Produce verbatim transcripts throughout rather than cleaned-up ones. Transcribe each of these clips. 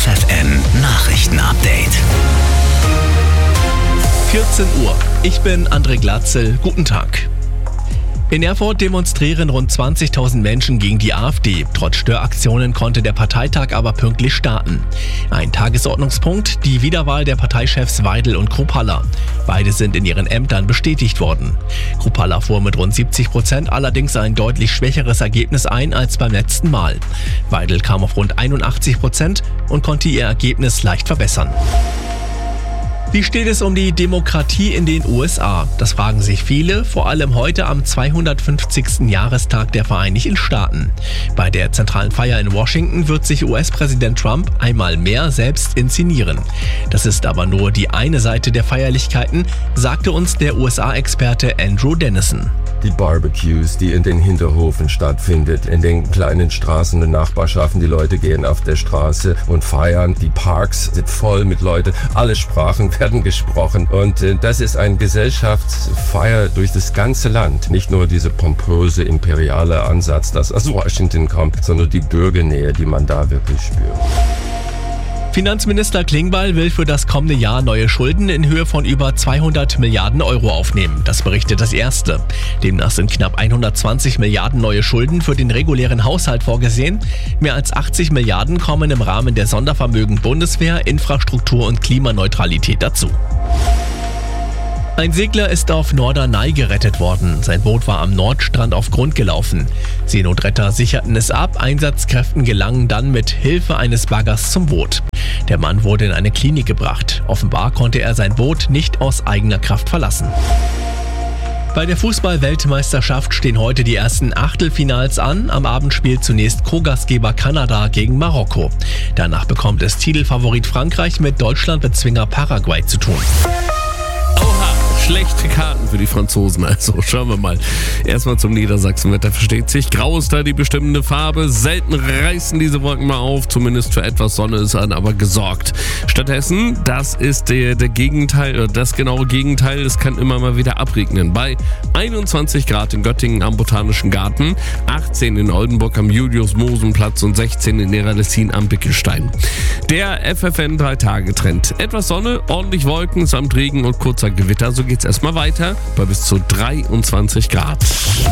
F F N Nachrichten-Update. vierzehn Uhr. Ich bin André Glatzel. Guten Tag. In Erfurt demonstrieren rund zwanzigtausend Menschen gegen die AfD. Trotz Störaktionen konnte der Parteitag aber pünktlich starten. Ein Tagesordnungspunkt, die Wiederwahl der Parteichefs Weidel und Kruppalla. Beide sind in ihren Ämtern bestätigt worden. Kruppalla fuhr mit rund siebzig Prozent allerdings ein deutlich schwächeres Ergebnis ein als beim letzten Mal. Weidel kam auf rund einundachtzig Prozent und konnte ihr Ergebnis leicht verbessern. Wie steht es um die Demokratie in den U S A? Das fragen sich viele, vor allem heute am zweihundertfünfzigsten Jahrestag der Vereinigten Staaten. Bei der zentralen Feier in Washington wird sich U S-Präsident Trump einmal mehr selbst inszenieren. Das ist aber nur die eine Seite der Feierlichkeiten, sagte uns der U S A-Experte Andrew Dennison. Die Barbecues, die in den Hinterhofen stattfindet, in den kleinen Straßen und Nachbarschaften. Die Leute gehen auf der Straße und feiern. Die Parks sind voll mit Leuten. Alle Sprachen werden gesprochen. Und äh, das ist eine Gesellschaftsfeier durch das ganze Land. Nicht nur dieser pompöse, imperiale Ansatz, das aus Washington kommt, sondern die Bürgernähe, die man da wirklich spürt. Finanzminister Klingbeil will für das kommende Jahr neue Schulden in Höhe von über zweihundert Milliarden Euro aufnehmen. Das berichtet das Erste. Demnach sind knapp hundertzwanzig Milliarden neue Schulden für den regulären Haushalt vorgesehen. Mehr als achtzig Milliarden kommen im Rahmen der Sondervermögen Bundeswehr, Infrastruktur und Klimaneutralität dazu. Ein Segler ist auf Norderney gerettet worden. Sein Boot war am Nordstrand auf Grund gelaufen. Seenotretter sicherten es ab, Einsatzkräften gelangen dann mit Hilfe eines Baggers zum Boot. Der Mann wurde in eine Klinik gebracht. Offenbar konnte er sein Boot nicht aus eigener Kraft verlassen. Bei der Fußball-Weltmeisterschaft stehen heute die ersten Achtelfinals an. Am Abend spielt zunächst Co-Gastgeber Kanada gegen Marokko. Danach bekommt es Titelfavorit Frankreich mit Deutschlandbezwinger Paraguay zu tun. Schlechte Karten für die Franzosen, also schauen wir mal. Erstmal zum Niedersachsenwetter, versteht sich. Grau ist da die bestimmende Farbe. Selten reißen diese Wolken mal auf, zumindest für etwas Sonne ist dann aber gesorgt. Stattdessen, das ist der, der Gegenteil, oder das genaue Gegenteil, es kann immer mal wieder abregnen. Bei einundzwanzig Grad in Göttingen am Botanischen Garten, achtzehn in Oldenburg am Julius-Mosen-Platz und sechzehn in Neralessin am Bickelstein. Der F F N drei Tage Trend. Etwas Sonne, ordentlich Wolken samt Regen und kurzer Gewitter. So geht's erstmal weiter bei bis zu dreiundzwanzig Grad.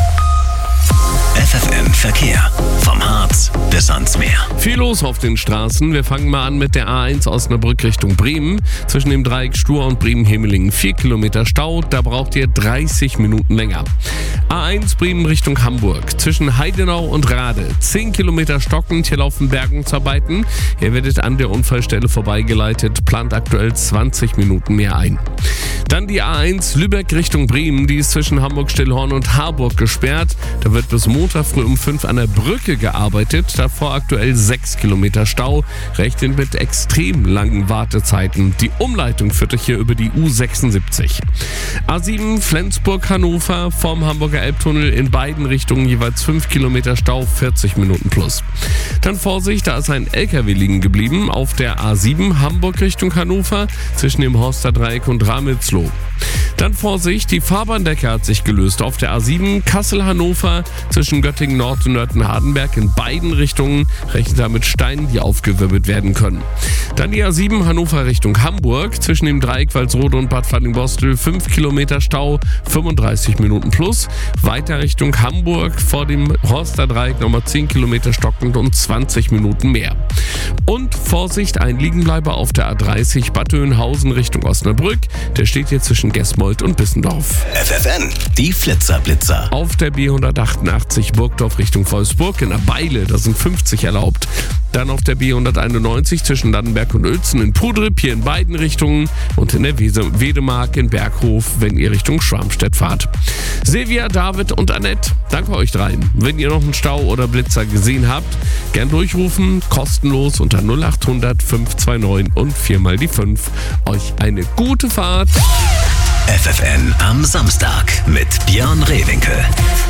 F F N Verkehr. Vom Harz bis ans Meer. Viel los auf den Straßen. Wir fangen mal an mit der A eins Osnabrück Richtung Bremen. Zwischen dem Dreieck Stur und Bremen-Hemelingen vier Kilometer Stau. Da braucht ihr dreißig Minuten länger. A eins Bremen Richtung Hamburg. Zwischen Heidenau und Rade zehn Kilometer stockend. Hier laufen Bergungsarbeiten. Ihr werdet an der Unfallstelle vorbeigeleitet. Plant aktuell zwanzig Minuten mehr ein. Dann die A eins Lübeck Richtung Bremen. Die ist zwischen Hamburg-Stillhorn und Harburg gesperrt. Da wird bis Montag früh um fünf an der Brücke gearbeitet. Davor aktuell sechs Kilometer Stau. Rechnet mit extrem langen Wartezeiten. Die Umleitung führt euch hier über die U sechsundsiebzig. A sieben Flensburg-Hannover vom Hamburger Elbtunnel in beiden Richtungen jeweils fünf Kilometer Stau, vierzig Minuten plus. Dann Vorsicht, da ist ein L K W liegen geblieben auf der A sieben Hamburg Richtung Hannover zwischen dem Horster Dreieck und Ramelsloh. Dann Vorsicht, die Fahrbahndecke hat sich gelöst auf der A sieben Kassel-Hannover zwischen Göttingen Nord und Nörten-Hardenberg in beiden Richtungen. Rechnet da mit Steinen, die aufgewirbelt werden können. Dann die A sieben Hannover Richtung Hamburg zwischen dem Dreieck Walsrode und Bad Fallingbostel fünf Kilometer Stau, fünfunddreißig Minuten plus. Weiter Richtung Hamburg vor dem Horster Dreieck nochmal zehn Kilometer stockend und zwanzig Minuten mehr. Und Vorsicht, ein Liegenbleiber auf der A dreißig Bad Oeynhausen Richtung Osnabrück. Der steht hier zwischen Gesmold und Bissendorf. F F N, die Flitzer-Blitzer. Auf der B hundertachtundachtzig Burgdorf Richtung Wolfsburg in der Beile, da sind fünfzig erlaubt. Dann auf der B hunderteinundneunzig zwischen Dannenberg und Uelzen in Pudrip, hier in beiden Richtungen. Und in der Wedemark in Berghof, wenn ihr Richtung Schwarmstedt fahrt. Silvia, David und Annette, danke euch dreien. Wenn ihr noch einen Stau oder Blitzer gesehen habt, gern durchrufen, kostenlos unter null acht hundert fünf zwei neun und viermal die fünf. Euch eine gute Fahrt. F F N am Samstag mit Björn Rehwinkel.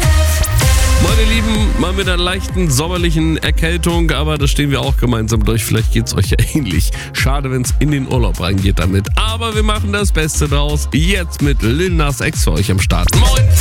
Meine Lieben, mal mit einer leichten sommerlichen Erkältung, aber da stehen wir auch gemeinsam durch. Vielleicht geht's euch ja ähnlich. Schade, wenn es in den Urlaub reingeht damit. Aber wir machen das Beste draus. Jetzt mit Lil Nas X für euch am Start. Moin!